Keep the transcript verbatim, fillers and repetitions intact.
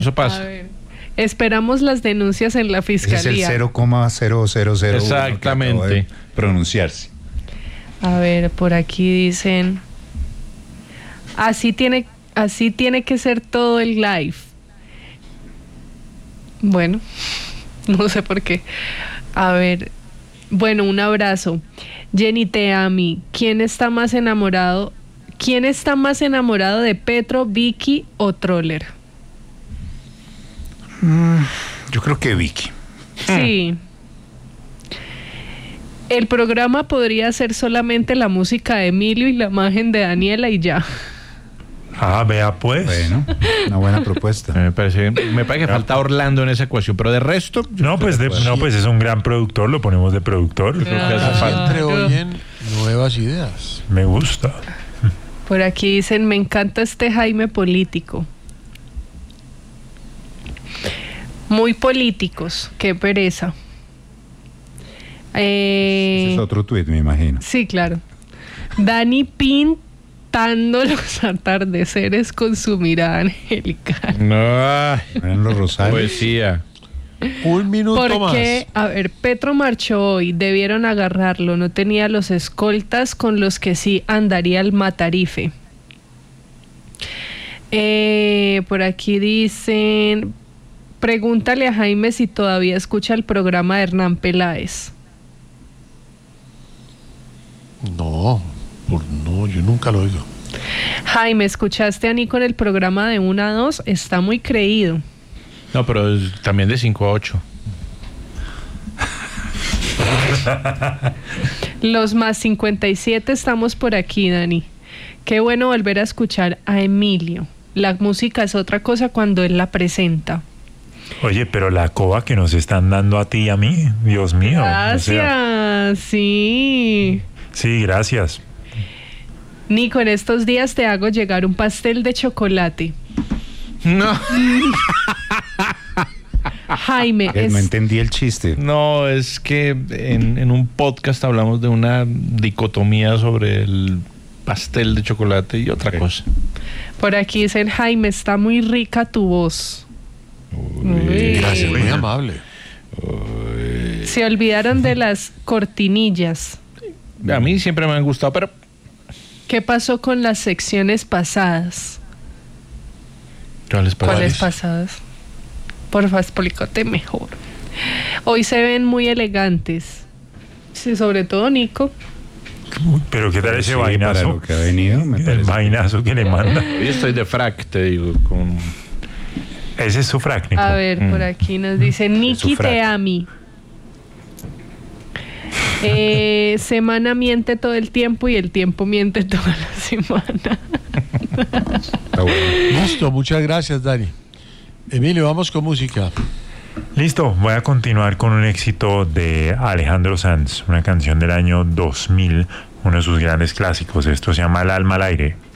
Eso pasa. A ver, esperamos las denuncias en la fiscalía. Ese es el cero coma cero cero cero uno Exactamente. que acabo de pronunciarse. A ver, por aquí dicen, así tiene, así tiene que ser todo el live. Bueno, no sé por qué. A ver, bueno, un abrazo. Jenny Teami, ¿quién está más enamorado? ¿Quién está más enamorado de Petro, Vicky o Troller? Mm, yo creo que Vicky. Sí. El programa podría ser solamente la música de Emilio y la imagen de Daniela y ya. Ah, vea pues. Bueno, una buena propuesta. Me parece, me parece que falta Orlando en esa ecuación, pero de resto... No, pues de, no, pues es un gran productor, lo ponemos de productor. Yo creo que hace falta. Siempre oyen nuevas ideas. Me gusta. Por aquí dicen, me encanta este Jaime político. Muy políticos, qué pereza. Eh, Ese es otro tuit, me imagino. Sí, claro. Dani pintando los atardeceres con su mirada angelical. No, Eran los rosarios. poesía. Un minuto más. Porque, a ver, Petro marchó hoy, debieron agarrarlo, no tenía los escoltas con los que sí andaría el Matarife. Eh, por aquí dicen, pregúntale a Jaime si todavía escucha el programa de Hernán Peláez. No, por, no, yo nunca lo oigo. Jaime, ¿escuchaste a Nico en el programa de una a dos? Está muy creído. No, pero es también de cinco a ocho. Los más cincuenta y siete estamos por aquí, Dani. Qué bueno volver a escuchar a Emilio. La música es otra cosa cuando él la presenta. Oye, pero la coba que nos están dando a ti y a mí, Dios mío. Gracias, O sea, sí. sí, gracias. Nico, en estos días te hago llegar un pastel de chocolate. No, Jaime, Eh, es... No entendí el chiste. no, es que en, en un podcast hablamos de una dicotomía sobre el pastel de chocolate y otra Ok. cosa. por aquí dicen, Jaime, está muy rica tu voz. Uy. Gracias, muy amable. Se olvidaron de las cortinillas. A mí siempre me han gustado, pero ¿Qué pasó con las secciones pasadas? ¿cuáles ¿Cuáles ¿Cuáles? pasadas? Porfa, explícate mejor. Hoy se ven muy elegantes. Sí, sobre todo Nico. Pero qué tal ese Sí, para vainazo. lo que ha venido, me El parece. vainazo que le manda. Hoy estoy de frac, te digo, con... Ese es su frac, Nico. A ver, por aquí nos dice Niki frac. te ami. Eh, semana miente todo el tiempo y el tiempo miente toda la semana. Está bueno. Listo, muchas gracias, Dani. Emilio, vamos con música. Listo, voy a continuar con un éxito de Alejandro Sanz, una canción del año dos mil, uno de sus grandes clásicos. Esto se llama El alma al aire.